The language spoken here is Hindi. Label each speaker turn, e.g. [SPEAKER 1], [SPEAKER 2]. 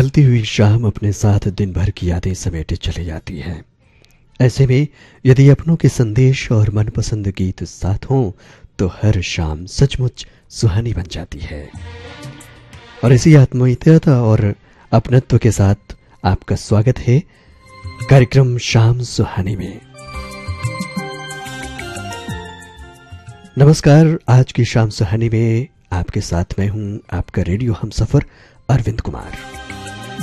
[SPEAKER 1] ढलती हुई शाम अपने साथ दिन भर की यादें समेटे चली जाती है। ऐसे में यदि अपनों के संदेश और मनपसंद गीत साथ हों तो हर शाम सचमुच सुहानी बन जाती है। और इसी आत्मीयता और अपनत्व के साथ आपका स्वागत है कार्यक्रम शाम सुहानी में। नमस्कार, आज की शाम सुहानी में आपके साथ मैं हूं आपका रेडियो हमसफर अरविंद कुमार।